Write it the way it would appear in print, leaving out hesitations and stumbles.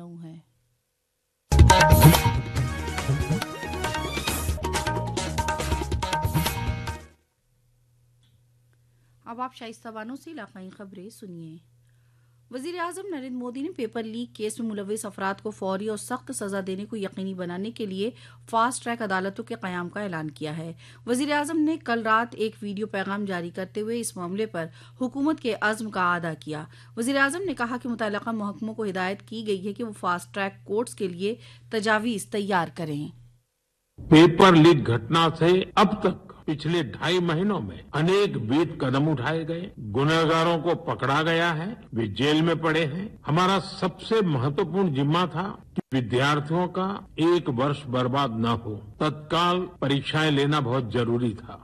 लखनऊ है। अब आप शाइस्ता बानो से इलाकाई खबरें सुनिए। वजीर आजम नरेंद्र मोदी ने पेपर लीक केस में मुलविस अफराद को फौरी और सख्त सजा देने को यकीनी बनाने के लिए फास्ट ट्रैक अदालतों के कयाम का ऐलान किया है। वजीर आजम ने कल रात एक वीडियो पैगाम जारी करते हुए इस मामले पर हुकूमत के अज़्म का आदा किया। वजीर आजम ने कहा कि मुतल्लका महकमों को हिदायत की गई है कि वो फास्ट ट्रैक कोर्ट्स के लिए तजावीज तैयार करें। पेपर लीक घटना से अब तक पिछले 2.5 महीनों में अनेक विध कदम उठाए गए, गुनहगारों को पकड़ा गया है, वे जेल में पड़े हैं। हमारा सबसे महत्वपूर्ण जिम्मा था कि विद्यार्थियों का 1 वर्ष बर्बाद न हो। तत्काल परीक्षाएं लेना बहुत जरूरी था।